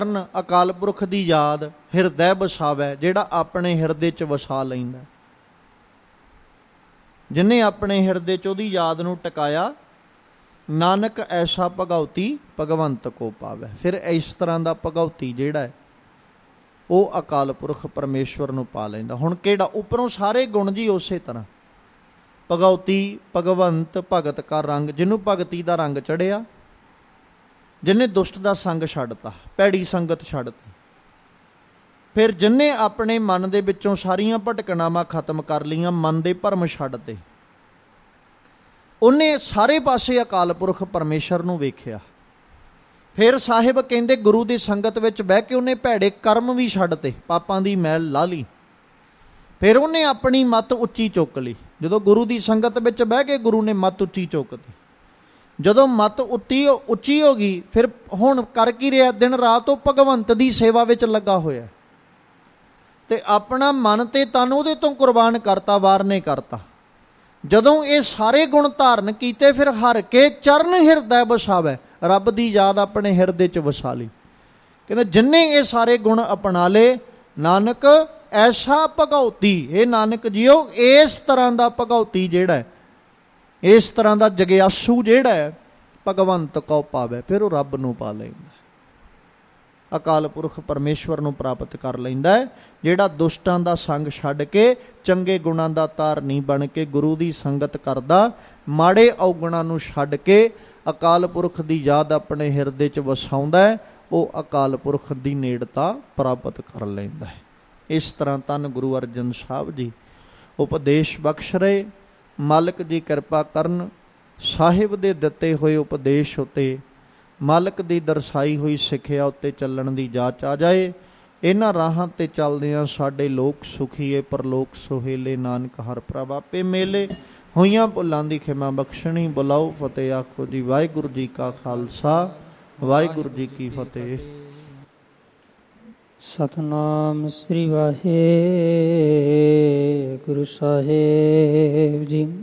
ਅਕਾਲ ਪੁਰਖ ਦੀ ਯਾਦ ਹਿਰਦੈ ਵਸਾਵੈ, ਜਿਹੜਾ ਆਪਣੇ ਹਿਰਦੇ 'ਚ ਵਸਾ ਲੈਂਦਾ। ਜਿਹਨੇ ਆਪਣੇ ਹਿਰਦੇ 'ਚ ਉਹਦੀ ਯਾਦ ਨੂੰ ਟਿਕਾਇਆ, ਨਾਨਕ ਐਸਾ ਭਗਉਤੀ ਭਗਵੰਤ ਕੋ ਪਾਵੈ। ਫਿਰ ਇਸ ਤਰ੍ਹਾਂ ਦਾ ਭਗਉਤੀ ਜਿਹੜਾ ਹੈ ਉਹ ਅਕਾਲ ਪੁਰਖ ਪਰਮੇਸ਼ਵਰ ਨੂੰ ਪਾ ਲੈਂਦਾ। ਹੁਣ ਕਿਹੜਾ ਉੱਪਰੋਂ ਸਾਰੇ ਗੁਣ ਜੀ ਉਸੇ ਤਰ੍ਹਾਂ ਭਗਉਤੀ ਭਗਵੰਤ ਭਗਤ ਕਾ ਰੰਗ, ਜਿਹਨੂੰ ਭਗਤੀ ਦਾ ਰੰਗ ਚੜਿਆ, ਜਿਹਨੇ ਦੁਸ਼ਟ ਦਾ ਸੰਗ ਛੱਡਤਾ, ਭੈੜੀ ਸੰਗਤ ਛੱਡਤੀ। ਫਿਰ ਜਿਹਨੇ ਆਪਣੇ ਮਨ ਦੇ ਵਿੱਚੋਂ ਸਾਰੀਆਂ ਭਟਕਣਾਵਾਂ ਖਤਮ ਕਰ ਲਈਆਂ, ਮਨ ਦੇ ਭਰਮ ਛੱਡਤੇ, ਉਹਨੇ ਸਾਰੇ ਪਾਸੇ ਅਕਾਲ ਪੁਰਖ ਪਰਮੇਸ਼ਰ ਨੂੰ ਵੇਖਿਆ। ਫਿਰ ਸਾਹਿਬ ਕਹਿੰਦੇ ਗੁਰੂ ਦੀ ਸੰਗਤ ਵਿੱਚ ਬਹਿ ਕੇ ਉਹਨੇ ਭੈੜੇ ਕਰਮ ਵੀ ਛੱਡਤੇ, ਪਾਪਾਂ ਦੀ ਮੈਲ ਲਾ ਲਈ। ਫਿਰ ਉਹਨੇ ਆਪਣੀ ਮੱਤ ਉੱਚੀ ਚੁੱਕ ਲਈ। ਜਦੋਂ ਗੁਰੂ ਦੀ ਸੰਗਤ ਵਿੱਚ ਬਹਿ ਕੇ ਗੁਰੂ ਨੇ ਮੱਤ ਉੱਚੀ ਚੁੱਕਤੀ, ਜਦੋਂ ਮੱਤ ਉੱਚੀ ਹੋ ਗਈ, ਫਿਰ ਹੁਣ ਕਰ ਕੀ ਰਿਹਾ? ਦਿਨ ਰਾਤ ਉਹ ਭਗਵੰਤ ਦੀ ਸੇਵਾ ਵਿੱਚ ਲੱਗਾ ਹੋਇਆ ਤੇ ਆਪਣਾ ਮਨ ਤੇ ਤਨ ਉਹਦੇ ਤੋਂ ਕੁਰਬਾਨ ਕਰਤਾ, ਵਾਰ ਨੇ ਕਰਤਾ। ਜਦੋਂ ਇਹ ਸਾਰੇ ਗੁਣ ਧਾਰਨ ਕੀਤੇ, ਫਿਰ ਹਰ ਕੇ ਚਰਨ ਹਿਰਦੈ ਵਸਾਵੈ, ਰੱਬ ਦੀ ਯਾਦ ਆਪਣੇ ਹਿਰਦੇ 'ਚ ਵਸਾ ਲਈ। ਕਹਿੰਦੇ ਜਿੰਨੇ ਇਹ ਸਾਰੇ ਗੁਣ ਅਪਣਾ ਲਏ, ਨਾਨਕ ਐਸਾ ਭਗਉਤੀ, ਇਹ ਨਾਨਕ ਜੀਓ ਇਸ ਤਰ੍ਹਾਂ ਦਾ ਭਗਉਤੀ ਜਿਹੜਾ ਹੈ, ਇਸ ਤਰ੍ਹਾਂ ਦਾ ਜਗਿਆਸੂ ਜਿਹੜਾ ਹੈ, ਭਗਵੰਤ ਕਉ ਪਾਵੈ, ਫਿਰ ਉਹ ਰੱਬ ਨੂੰ ਪਾ ਲੈਂਦਾ, ਅਕਾਲ ਪੁਰਖ ਪਰਮੇਸ਼ਵਰ ਨੂੰ ਪ੍ਰਾਪਤ ਕਰ ਲੈਂਦਾ ਹੈ। ਜਿਹੜਾ ਦੁਸ਼ਟਾਂ ਦਾ ਸੰਗ ਛੱਡ ਕੇ ਚੰਗੇ ਗੁਣਾਂ ਦਾ ਧਾਰਨੀ ਬਣ ਕੇ ਗੁਰੂ ਦੀ ਸੰਗਤ ਕਰਦਾ, ਮਾੜੇ ਔਗੁਣਾਂ ਨੂੰ ਛੱਡ ਕੇ ਅਕਾਲ ਪੁਰਖ ਦੀ ਯਾਦ ਆਪਣੇ ਹਿਰਦੇ 'ਚ ਵਸਾਉਂਦਾ ਹੈ, ਉਹ ਅਕਾਲ ਪੁਰਖ ਦੀ ਨੇੜਤਾ ਪ੍ਰਾਪਤ ਕਰ ਲੈਂਦਾ ਹੈ। ਇਸ ਤਰ੍ਹਾਂ ਧੰਨ ਗੁਰੂ ਅਰਜਨ ਸਾਹਿਬ ਜੀ ਉਪਦੇਸ਼ ਬਖਸ਼ ਰਹੇ। ਮਾਲਕ ਜੀ ਕਿਰਪਾ ਕਰਨ, ਸਾਹਿਬ ਦੇ ਦਿੱਤੇ ਹੋਏ ਉਪਦੇਸ਼ ਉੱਤੇ, ਮਾਲਕ ਦੀ ਦਰਸਾਈ ਹੋਈ ਸਿੱਖਿਆ ਉੱਤੇ ਚੱਲਣ ਦੀ ਜਾਚ ਆ ਜਾਏ। ਇਹਨਾਂ ਰਾਹਾਂ ਤੇ ਚੱਲਦਿਆਂ ਸਾਡੇ ਲੋਕ ਸੁਖੀਏ, ਪਰਲੋਕ ਸੁਹੇਲੇ, ਨਾਨਕ ਹਰ ਪ੍ਰਭ ਆਪੇ ਮੇਲੇ। ਹੋਈਆਂ ਭੁੱਲਾਂ ਦੀ ਖਿਮਾ ਬਖਸ਼ਣੀ, ਬੁਲਾਓ ਫਤਿਹ ਆਖੋ ਜੀ। ਵਾਹਿਗੁਰੂ ਜੀ ਕਾ ਖਾਲਸਾ, ਵਾਹਿਗੁਰੂ ਜੀ ਕੀ ਫਤਿਹ। ਸਤਨਾਮ ਸ੍ਰੀ ਵਾਹਿਗੁਰੂ ਸਾਹਿਬ ਜੀ।